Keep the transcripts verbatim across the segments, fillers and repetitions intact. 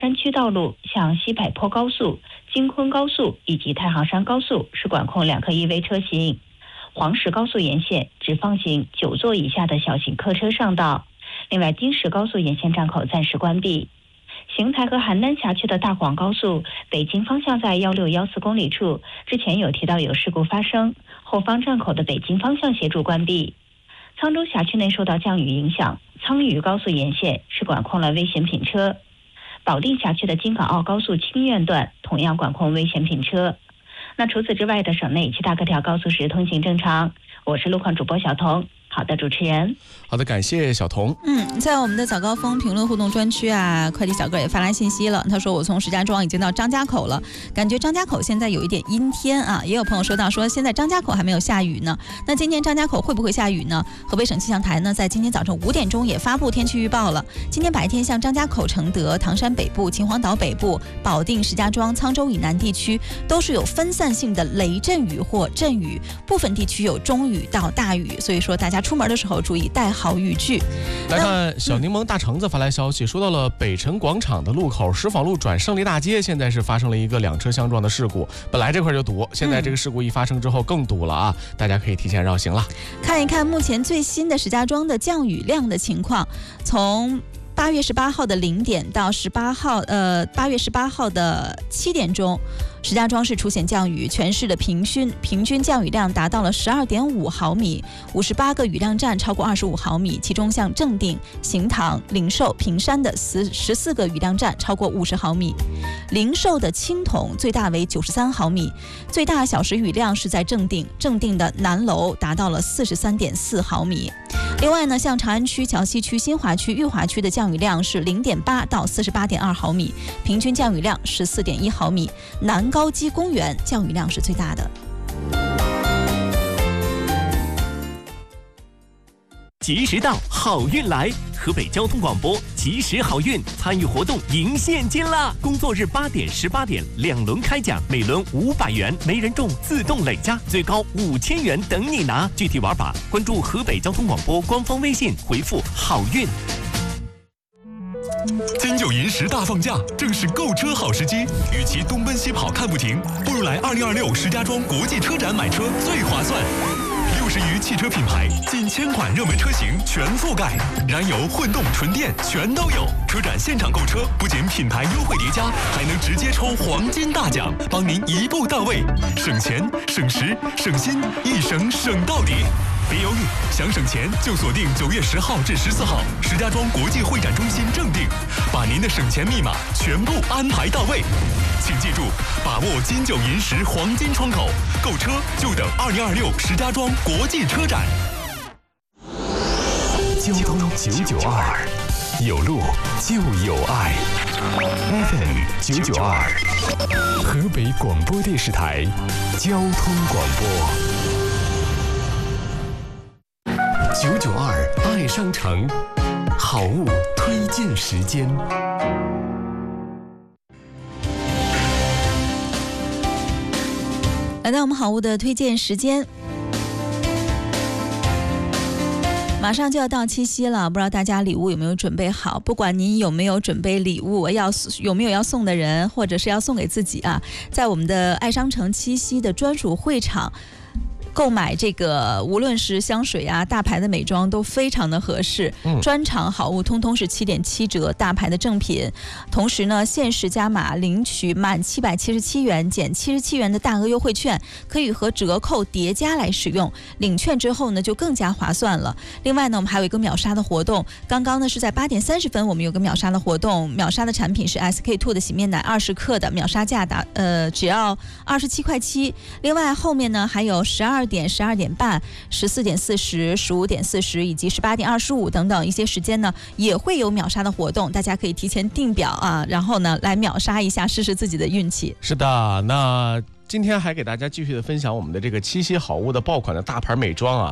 山区道路，像西柏坡高速、京昆高速以及太行山高速是管控两客一 V 车型。黄石高速沿线只放行九座以下的小型客车上道。另外，金石高速沿线站口暂时关闭。邢台和邯郸辖区的大广高速北京方向在一六一四公里处，之前有提到有事故发生，后方站口的北京方向协助关闭。沧州辖区内受到降雨影响，沧渝高速沿线是管控了危险品车。保定辖区的京港澳高速清苑段同样管控危险品车。那除此之外的省内七大各条高速是通行正常。我是路况主播小彤。好的，主持人。 好的，感谢小彤。 嗯，在我们的早高峰评论互动专区啊，快递小哥也发来信息了。他说我从石家庄已经到张家口了，感觉张家口现在有一点阴天啊。也有朋友说到说现在张家口还没有下雨呢。那今天张家口会不会下雨呢？河北省气象台呢，在今天早上五点钟也发布天气预报了。今天白天像张家口、承德、唐山北部、秦皇岛北部、保定、石家庄、沧州以南地区都是有分散性的雷阵雨或阵雨，部分地区有中雨到大雨，所以说大家出门的时候注意带好雨具。 来看小柠檬大橙子发来消息，说到了北辰广场的路口石坊路转胜利大街，现在是发生了一个两车相撞的事故，本来这块就堵，现在这个事故一发生之后更堵了啊、嗯、大家可以提前绕行了。 看一看目前最新的石家庄的降雨量的情况，从八月十八号的零点到十八号呃八月十八号的七点钟，石家庄市出现降雨，全市的平均平均降雨量达到了十二点五毫米，五十八个雨量站超过二十五毫米，其中像正定、行堂、灵寿、平山的十十四个雨量站超过五十毫米，灵寿的青铜最大为九十三毫米，最大小时雨量是在正定，正定的南楼达到了四十三点四毫米。另外呢，像长安区、桥西区、新华区、裕华区的降雨量是零点八到四十八点二毫米，平均降雨量十四点一毫米。南高基公园降雨量是最大的。 及时到，好运来！河北交通广播及时好运参与活动赢现金啦！工作日八点、十八点两轮开奖，每轮五百元，没人中自动累加，最高五千元等你拿。具体玩法关注河北交通广播官方微信，回复好运。 金九银十大放假，正是购车好时机。与其东奔西跑看不停，不如来二零二六石家庄国际车展买车最划算。六十余汽车品牌，近千款热门车型全覆盖，燃油、混动、纯电全都有。车展现场购车，不仅品牌优惠叠加，还能直接抽黄金大奖，帮您一步到位，省钱、省时、省心，一省省到底。别犹豫，想省钱就锁定九月十号至十四号石家庄国际会展中心正定，把您的省钱密码全部安排到位。请记住，把握金九银十黄金窗口，购车就等二零二六石家庄国际车展。 交通九九二，有路就有爱。F M 九九二，河北广播电视台交通广播。九九二爱商城，好物推荐时间。 来到我们好物的推荐时间，马上就要到七夕了，不知道大家礼物有没有准备好？不管您有没有准备礼物，要有没有要送的人，或者是要送给自己啊，在我们的爱商城七夕的专属会场购买这个，无论是香水啊、大牌的美妆都非常的合适，嗯、专场好物通通是七点七折，大牌的正品。同时呢，限时加码领取满七百七十七元减七十七元的大额优惠券，可以和折扣叠加来使用。领券之后呢，就更加划算了。另外呢，我们还有一个秒杀的活动，刚刚呢是在八点三十分，我们有个秒杀的活动，秒杀的产品是 S K two 的洗面奶二十克的，秒杀价达呃只要二十七块七。另外后面呢还有十二点、十二点半、十四点四十、十五点四十以及十八点二十五等等一些时间呢，也会有秒杀的活动，大家可以提前订表啊，然后呢来秒杀一下，试试自己的运气。 是的，那今天还给大家继续的分享我们的这个七夕好物的爆款的大牌美妆啊。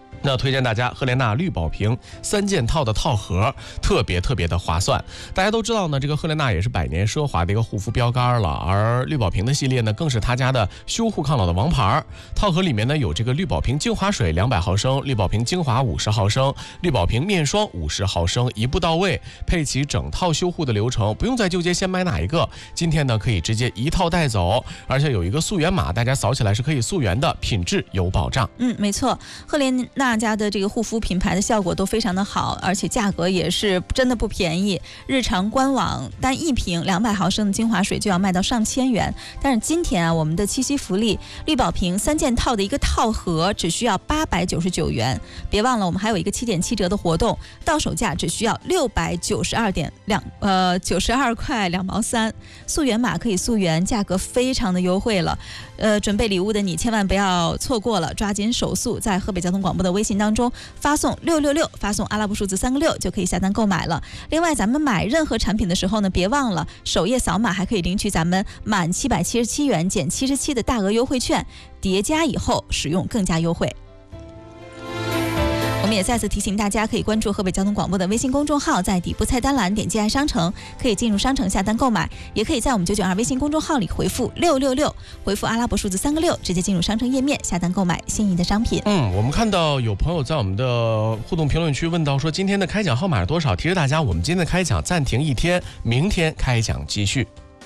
那推荐大家赫莲娜绿宝瓶三件套的套盒，特别特别的划算。大家都知道呢，这个赫莲娜也是百年奢华的一个护肤标杆了，而绿宝瓶的系列呢，更是他家的修护抗老的王牌。套盒里面呢有这个绿宝瓶精华水两百毫升，绿宝瓶精华五十毫升，绿宝瓶面霜五十毫升，一步到位，配齐整套修护的流程，不用再纠结先买哪一个。今天呢可以直接一套带走，而且有一个溯源码，大家扫起来是可以溯源的，品质有保障。 嗯，没错，赫莲娜家的这个护肤品牌的效果都非常的好，而且价格也是真的不便宜。日常官网单一瓶两百毫升的精华水就要卖到上千元，但是今天啊，我们的七夕福利绿宝瓶三件套的一个套盒只需要八百九十九元。别忘了，我们还有一个七点七折的活动，到手价只需要六百九十二点两呃九十二块两毛三，溯源码可以溯源，价格非常的优惠了。呃，准备礼物的你千万不要错过了，抓紧手速，在河北交通广播的微信当中发送六六六，发送阿拉伯数字三个六就可以下单购买了。另外，咱们买任何产品的时候呢，别忘了首页扫码还可以领取咱们满七百七十七元减七十七的大额优惠券，叠加以后使用更加优惠。我们也再次提醒大家，可以关注河北交通广播的微信公众号，在底部菜单栏点击爱商城，可以进入商城下单购买，也可以在我们九九二微信公众号里回复六六六，回复阿拉伯数字三个六，直接进入商城页面下单购买心仪的商品。 嗯，我们看到有朋友在我们的互动评论区问到说，今天的开奖号码是多少？提示大家，我们今天的开奖暂停一天，明天开奖继续。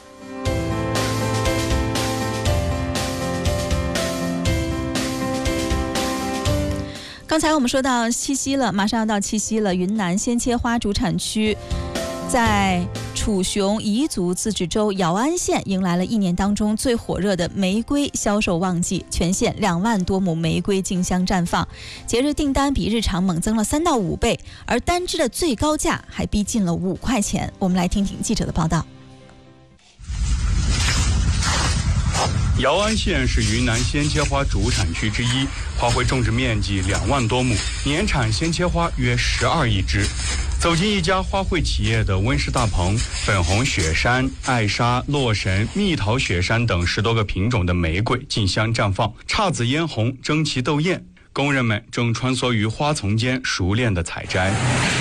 刚才我们说到七夕了，马上要到七夕了，云南鲜切花主产区在楚雄彝族自治州瑶安县迎来了一年当中最火热的玫瑰销售旺季，全县两万多亩玫瑰竞相绽放，节日订单比日常猛增了三到五倍，而单支的最高价还逼近了五块钱。我们来听听记者的报道。 瑶安县是云南鲜切花主产区之一，花卉种植面积两万多亩，年产鲜切花约十二亿枝。走进一家花卉企业的温室大棚，粉红雪山、艾莎、洛神、蜜桃雪山等十多个品种的玫瑰竞相绽放，姹紫嫣红，争奇斗艳。工人们正穿梭于花丛间，熟练地采摘。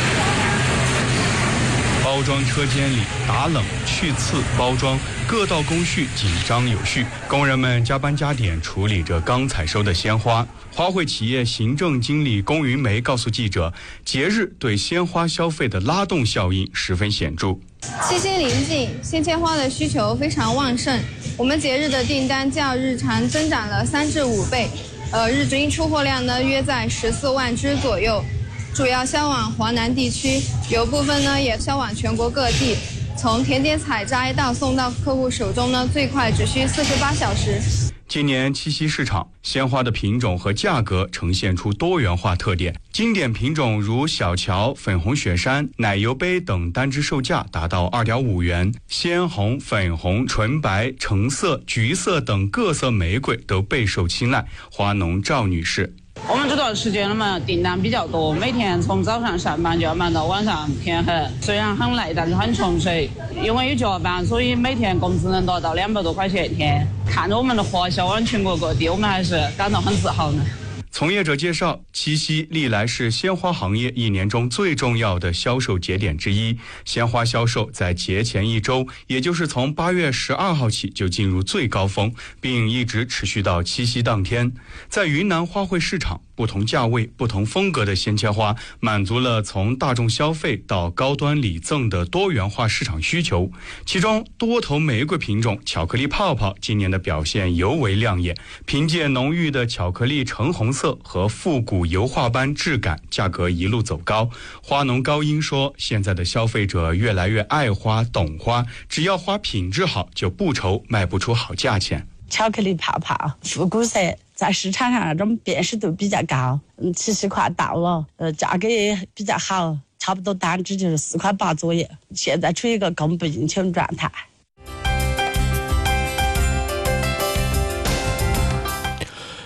包装车间里打冷、去刺、包装各道工序紧张有序，工人们加班加点处理着刚采收的鲜花。花卉企业行政经理龚云梅告诉记者，节日对鲜花消费的拉动效应十分显著。 七夕临近，鲜切花的需求非常旺盛，我们节日的订单较日常增长了三至五倍，呃，日均出货量呢约在十四万支左右。主要销往华南地区，有部分呢也销往全国各地。从田间采摘到送到客户手中呢，最快只需四十八小时。 今年七夕市场，鲜花的品种和价格呈现出多元化特点。经典品种如小乔、粉红雪山、奶油杯等单支售价达到二点五元，鲜红、粉红、纯白、橙色、橘色等各色玫瑰都备受青睐。花农赵女士。 我们这段时间嘛，订单比较多，每天从早上上班就要忙到晚上天黑，虽然很累，但是很充实。因为有加班，所以每天工资能达到两百多块钱一天。看着我们的花销往全国各地，我们还是感到很自豪呢。 从业者介绍，七夕历来是鲜花行业一年中最重要的销售节点之一。鲜花销售在节前一周，也就是从八月十二号起就进入最高峰，并一直持续到七夕当天。在云南花卉市场，不同价位、不同风格的鲜切花，满足了从大众消费到高端礼赠的多元化市场需求。其中，多头玫瑰品种巧克力泡泡今年的表现尤为亮眼，凭借浓郁的巧克力橙红色和复古油画般质感，价格一路走高。花农高英说，现在的消费者越来越爱花、懂花，只要花品质好，就不愁卖不出好价钱。 巧克力泡泡、复古色，在市场上那种辨识度比较高。嗯，七夕快到了，呃，价格也比较好，差不多单支就是四块八左右。现在处于一个供不应求的状态。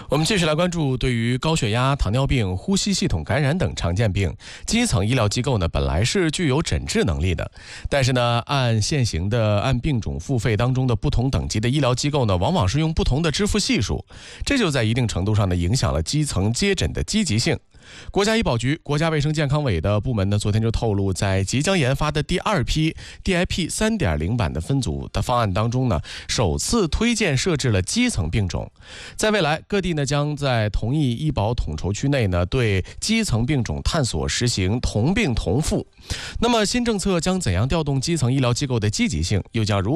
我们继续来关注对于高血压、糖尿病、呼吸系统感染等常见病，基层医疗机构呢本来是具有诊治能力的，但是呢，按现行的按病种付费当中的不同等级的医疗机构呢，往往是用不同的支付系数，这就在一定程度上呢影响了基层接诊的积极性。国家医保局、国家卫生健康委的部门呢，昨天就透露，在即将研发的第二批 D I P 三点零 版的分组的方案当中呢，首次推荐设置了基层病种。在未来，各地呢将在同一医保统筹区内呢，对基层病种探索实行同病同付。那么新政策将怎样调动基层医疗机构的积极性，又将如